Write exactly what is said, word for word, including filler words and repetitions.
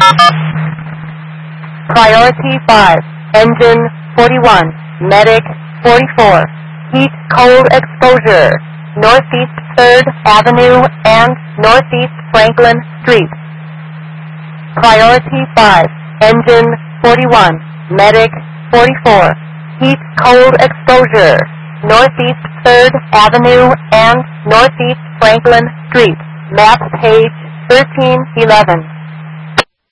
Priority five, engine forty-one, medic forty-four, heat cold exposure, Northeast third Avenue and Northeast Franklin Street. Priority five, engine forty-one, medic forty-four, heat cold exposure, Northeast third Avenue and Northeast Franklin Street. Map page thirteen eleven.